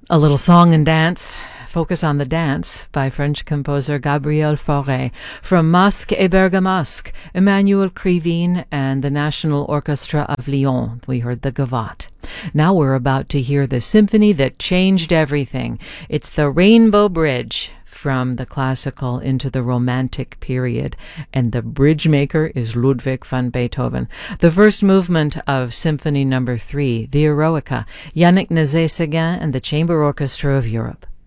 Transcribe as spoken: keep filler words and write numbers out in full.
A little song and dance, Focus on the Dance, by French composer Gabriel Fauré, from Masque et Bergamasque, Emmanuel Krivine and the National Orchestra of Lyon. We heard the Gavotte. Now we're about to hear the symphony that changed everything. It's the Rainbow Bridge, from the classical into the romantic period, and the bridge maker is Ludwig van Beethoven. The first movement of Symphony Number Three, the Eroica, Yannick Nézet-Séguin and the Chamber Orchestra of Europe.